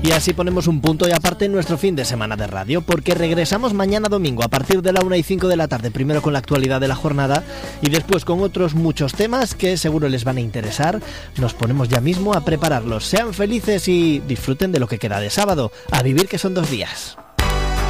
Y así ponemos un punto y aparte en nuestro fin de semana de radio, porque regresamos mañana domingo a partir de la 1:05 de la tarde, primero con la actualidad de la jornada y después con otros muchos temas que seguro les van a interesar. Nos ponemos ya mismo a prepararlos. Sean felices y disfruten de lo que queda de sábado. A vivir, que son 2 días.